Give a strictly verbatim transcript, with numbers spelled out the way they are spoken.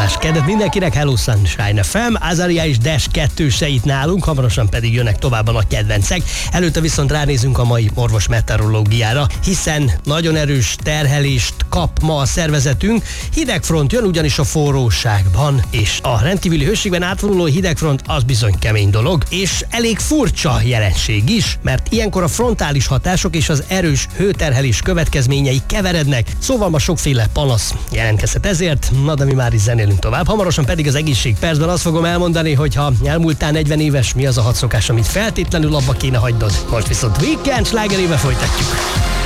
kellemes kedvet mindenkinek, Hello Sunshine ef em, Azaria és Dash kettőse itt nálunk, hamarosan pedig jönnek tovább a nagy kedvencek. Előtte viszont ránézünk a mai orvos meteorológiára, hiszen nagyon erős terhelést kap ma a szervezetünk. Hidegfront jön ugyanis a forróságban, és a rendkívüli hőségben átvonuló hidegfront az bizony kemény dolog, és elég furcsa jelenség is, mert ilyenkor a frontális hatások és az erős hőterhelés következményei keverednek, szóval ma sokféle panasz jelentkezhet ezért. Na de mi már is zenélünk tovább, hamarosan pedig az egészségpercben azt fogom elmondani, hogy ha elmúltál negyven éves, mi az a hat szokás, amit feltétlenül abba kéne hagynod. Most viszont Weekend slágerével folytatjuk.